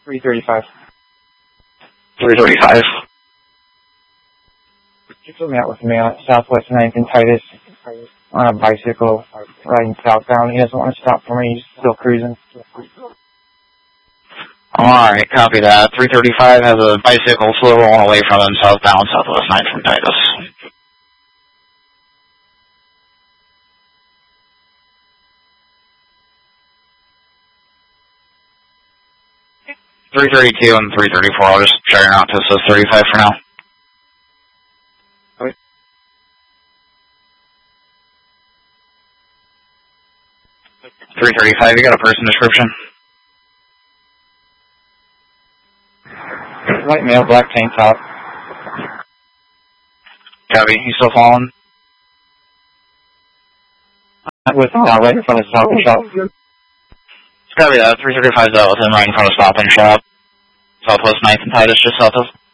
335. 335. You put me out with me on Southwest 9th and Titus on a bicycle riding southbound. He doesn't want to stop for me. He's still cruising. Alright, copy that. 335 has a bicycle slow rolling away from him southbound, Southwest 9th from Titus. .332 and 334. I'll just try your out to says 35 for now. Okay. 335, you got a person description? Light male, black tank top. Copy, you still following? With right in front of Stop and Shop. Copy that. 335's out with him right in front of Stop and Shop. Southwest 9th and Titus, just south of.